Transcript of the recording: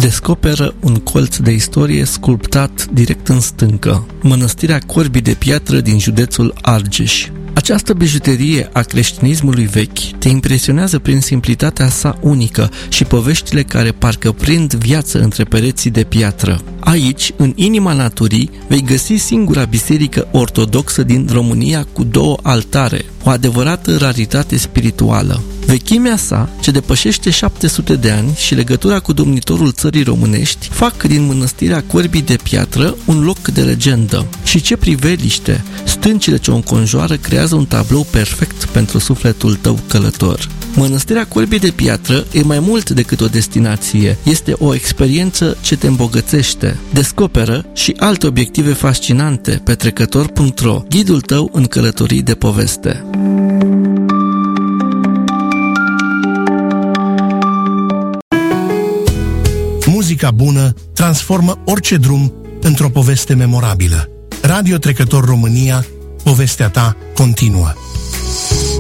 descoperă un colț de istorie sculptat direct în stâncă, Mănăstirea Corbii de Piatră din județul Argeș. Această bijuterie a creștinismului vechi te impresionează prin simplitatea sa unică și poveștile care parcă prind viață între pereții de piatră. Aici, în inima naturii, vei găsi singura biserică ortodoxă din România cu 2 altare, o adevărată raritate spirituală. Vechimea sa, ce depășește 700 de ani, și legătura cu domnitorul țării românești fac din Mănăstirea Corbii de Piatră un loc de legendă. Și ce priveliște! Stâncile ce o înconjoară creează un tablou perfect pentru sufletul tău călător. Mănăstirea Corbii de Piatră e mai mult decât o destinație, este o experiență ce te îmbogățește. Descoperă și alte obiective fascinante pe trecător.ro, ghidul tău în călătorii de poveste. Muzica bună transformă orice drum într-o poveste memorabilă. Radio Trecător România, povestea ta continuă.